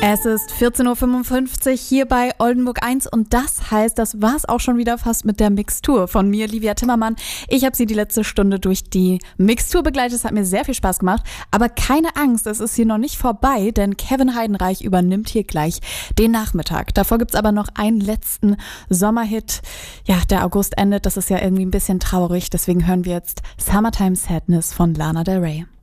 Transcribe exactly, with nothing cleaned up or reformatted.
Es ist vierzehn Uhr fünfundfünfzig hier bei Oldenburg eins und das heißt, das war's auch schon wieder fast mit der Mixtur von mir, Livia Timmermann. Ich habe Sie die letzte Stunde durch die Mixtur begleitet, es hat mir sehr viel Spaß gemacht, aber keine Angst, es ist hier noch nicht vorbei, denn Kevin Heidenreich übernimmt hier gleich den Nachmittag. Davor gibt's aber noch einen letzten Sommerhit. Ja, der August endet, das ist ja irgendwie ein bisschen traurig, deswegen hören wir jetzt Summertime Sadness von Lana Del Rey.